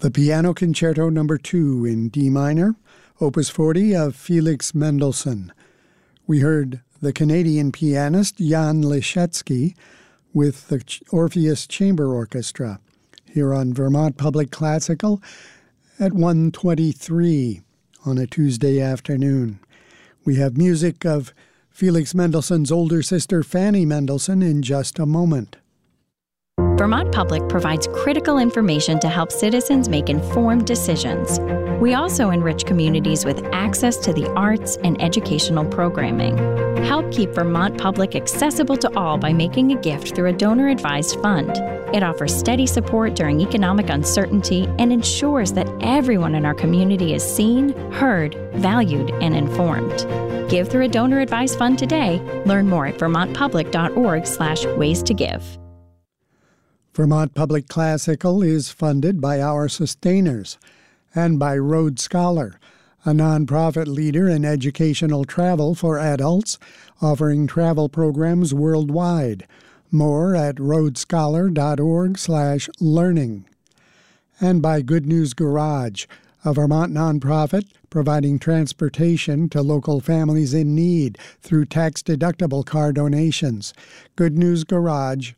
The Piano Concerto No. 2 in D minor, Opus 40 of Felix Mendelssohn. We heard the Canadian pianist Jan Liszewski with the Orpheus Chamber Orchestra here on Vermont Public Classical at 1:23 on a Tuesday afternoon. We have music of Felix Mendelssohn's older sister Fanny Mendelssohn in just a moment. Vermont Public provides critical information to help citizens make informed decisions. We also enrich communities with access to the arts and educational programming. Help keep Vermont Public accessible to all by making a gift through a donor-advised fund. It offers steady support during economic uncertainty and ensures that everyone in our community is seen, heard, valued, and informed. Give through a donor-advised fund today. Learn more at vermontpublic.org/ways to give. Vermont Public Classical is funded by our sustainers and by Rhodes Scholar, a nonprofit leader in educational travel for adults, offering travel programs worldwide. More at rhodesscholar.org/learning. And by Good News Garage, a Vermont nonprofit providing transportation to local families in need through tax-deductible car donations. goodnewsgarage.org.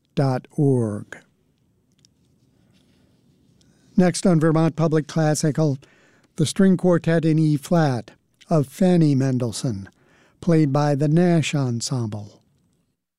Next on Vermont Public Classical, the String Quartet in E-flat of Fanny Mendelssohn, played by the Nash Ensemble.